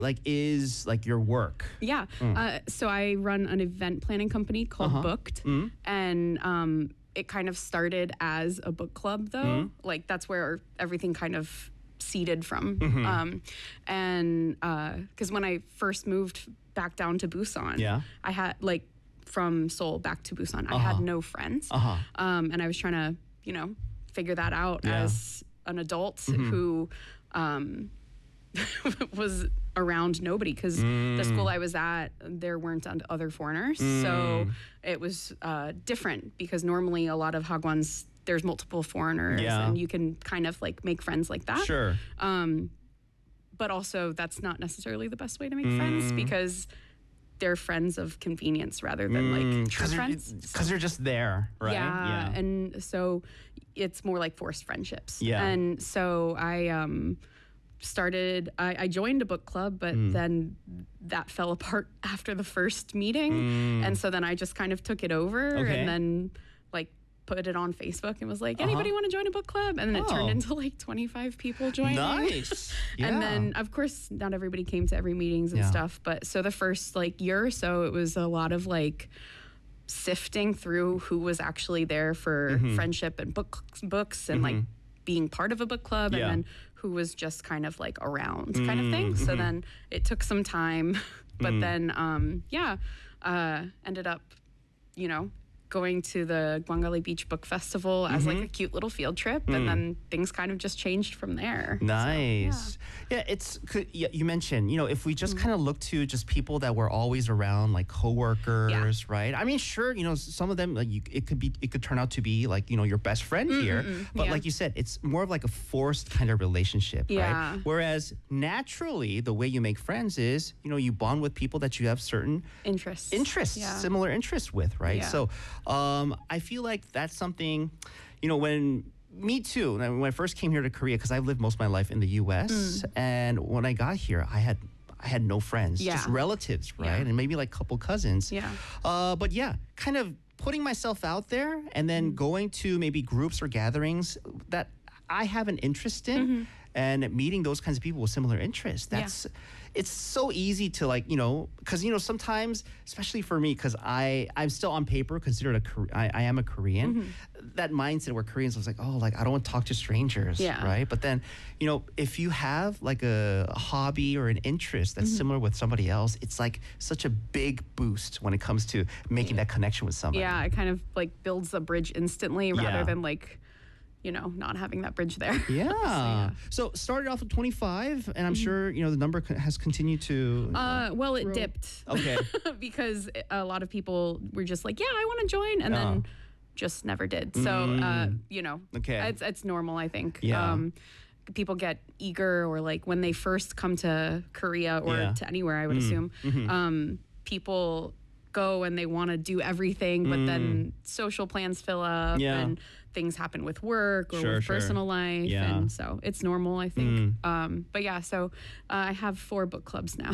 like is like your work? Yeah. So I run an event planning company called Booked, and it kind of started as a book club, though. Like that's where everything kind of seeded from. And because when I first moved back down to Busan, I had like from Seoul back to Busan, I had no friends, and I was trying to figure that out as an adult who was around nobody, because the school I was at, there weren't other foreigners. So it was different, because normally a lot of hagwons, there's multiple foreigners and you can kind of like make friends like that. Sure. But also that's not necessarily the best way to make friends, because they're friends of convenience rather than like true friends. Because you're just there, right? Yeah. And so it's more like forced friendships. Yeah. And so I joined a book club, but then that fell apart after the first meeting. And so then I just kind of took it over and then like put it on Facebook and was like, anybody want to join a book club? And then it turned into like 25 people joining. Nice. Yeah. And then of course not everybody came to every meetings and stuff, but so the first like year or so, it was a lot of like sifting through who was actually there for friendship and books and like being part of a book club, and then who was just kind of like around kind of thing. So then it took some time, but then ended up, going to the Gwangali Beach Book Festival as like a cute little field trip, and then things kind of just changed from there. Nice. So, you mentioned, if we just kind of look to just people that were always around, like coworkers, right? I mean, sure, some of them, like it could turn out to be like, your best friend here, but like you said, it's more of like a forced kind of relationship, right? Whereas naturally, the way you make friends is, you bond with people that you have certain interests, similar interests with, right? Yeah. So I feel like that's something, me too. When I first came here to Korea, because I've lived most of my life in the U.S., and when I got here, I had no friends, just relatives, right? And maybe like a couple cousins. But kind of putting myself out there and then going to maybe groups or gatherings that I have an interest in and meeting those kinds of people with similar interests. It's so easy to like, because, sometimes, especially for me, because I'm still on paper considered I am a Korean, that mindset where Koreans was like, oh, like I don't want to talk to strangers, right? But then, if you have like a hobby or an interest that's similar with somebody else, it's like such a big boost when it comes to making that connection with somebody. Yeah, it kind of like builds a bridge instantly rather than like, not having that bridge there. So started off with 25, and I'm sure, the number has continued to... well, it dipped. Okay. Because a lot of people were just like, I want to join, and then just never did. So, it's normal, I think. People get eager, or like when they first come to Korea or to anywhere, I would assume, people go and they want to do everything, but then social plans fill up and things happen with work or with personal life. And so it's normal, I think. But so I have 4 book clubs now.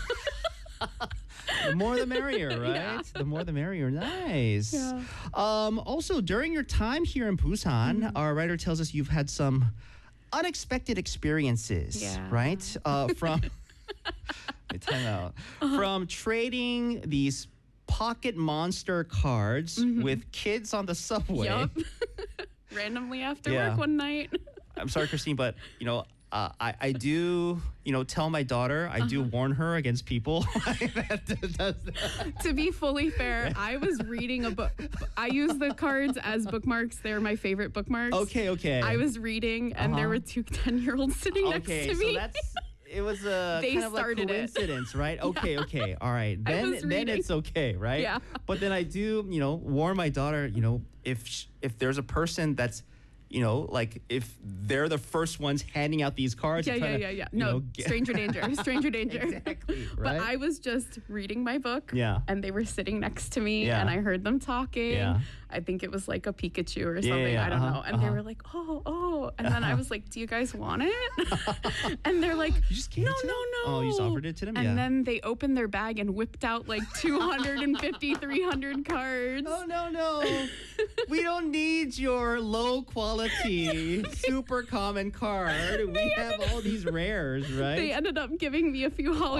The more the merrier, right? The more the merrier. Nice. Also, during your time here in Busan, our writer tells us you've had some unexpected experiences, right? From time out. From trading these pocket monster cards with kids on the subway. Randomly after work one night. I'm sorry, Christine, but I do, tell my daughter, I do warn her against people that does that. To be fully fair, I was reading a book. I use the cards as bookmarks. They're my favorite bookmarks. Okay. I was reading, and there were 2 10-year-olds sitting next to me. So it was a kind of like coincidence, right? Okay. All right. Then it's okay, right? Yeah. But then I do, warn my daughter, if there's a person that's, like if they're the first ones handing out these cards. Yeah. No, stranger danger. Exactly, right? But I was just reading my book. Yeah. And they were sitting next to me, and I heard them talking. Yeah. I think it was like a Pikachu or something. I don't know. And they were like, oh. And then I was like, do you guys want it? And they're like, no. Oh, you just offered it to them? And then they opened their bag and whipped out like 250, 300 cards. Oh, no. We don't need your low quality, super common card. We have all these rares, right? They ended up giving me a few